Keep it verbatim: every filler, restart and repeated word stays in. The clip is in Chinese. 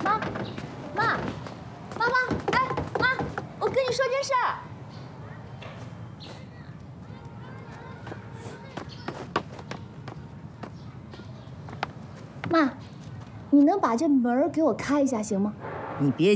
妈，妈，妈妈，哎，妈，我跟你说件事儿。妈，你能把这门给我开一下行吗？ 你别